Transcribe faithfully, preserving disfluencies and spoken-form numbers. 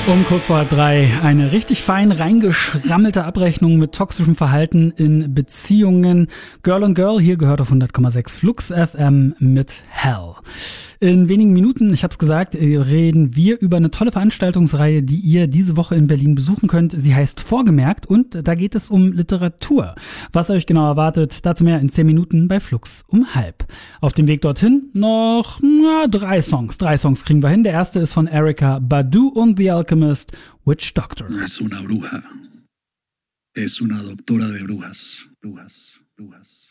Um kurz vor halb drei eine richtig fein reingeschrammelte Abrechnung mit toxischem Verhalten in Beziehungen. Girl on Girl, hier gehört auf hundert Komma sechs Flux F M mit Hell. In wenigen Minuten, ich habe es gesagt, reden wir über eine tolle Veranstaltungsreihe, die ihr diese Woche in Berlin besuchen könnt. Sie heißt Vorgemerkt und da geht es um Literatur. Was euch genau erwartet, dazu mehr in zehn Minuten bei Flux um halb. Auf dem Weg dorthin noch na, drei Songs. Drei Songs kriegen wir hin. Der erste ist von Erykah Badu und The Alchemist, Witch Doctor. Es una bruja. Es una doctora de brujas. Brujas. Brujas.